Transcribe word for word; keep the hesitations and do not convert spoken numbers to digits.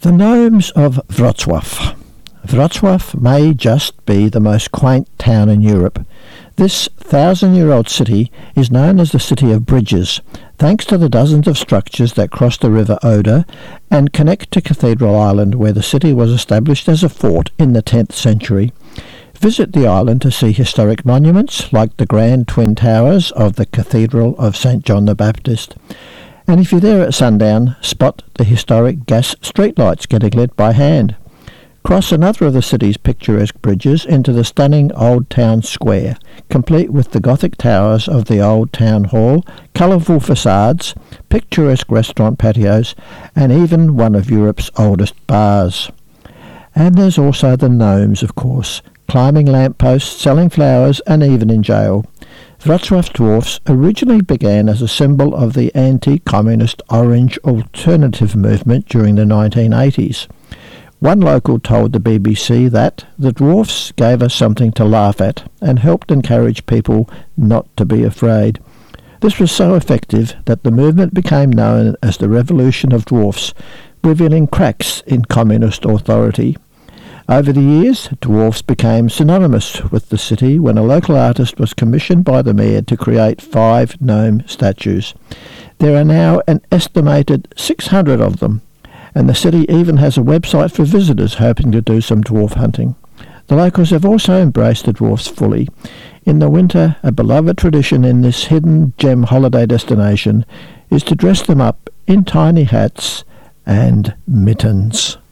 The Gnomes of Wrocław. Wrocław may just be the most quaint town in Europe. This thousand-year-old city is known as the City of Bridges, thanks to the dozens of structures that cross the River Oder and connect to Cathedral Island, where the city was established as a fort in the tenth century. Visit the island to see historic monuments like the grand twin towers of the Cathedral of Saint John the Baptist. And if you're there at sundown, spot the historic gas streetlights getting lit by hand. Cross another of the city's picturesque bridges into the stunning Old Town Square, complete with the Gothic towers of the Old Town Hall, colourful facades, picturesque restaurant patios, and even one of Europe's oldest bars. And there's also the gnomes, of course, climbing lampposts, selling flowers, and even in jail. Wrocław dwarfs originally began as a symbol of the anti-communist Orange Alternative movement during the nineteen eighties. One local told the B B C that the dwarfs gave us something to laugh at and helped encourage people not to be afraid. This was so effective that the movement became known as the Revolution of Dwarfs, revealing cracks in communist authority. Over the years, dwarfs became synonymous with the city when a local artist was commissioned by the mayor to create five gnome statues. There are now an estimated six hundred of them, and the city even has a website for visitors hoping to do some dwarf hunting. The locals have also embraced the dwarfs fully. In the winter, a beloved tradition in this hidden gem holiday destination is to dress them up in tiny hats and mittens.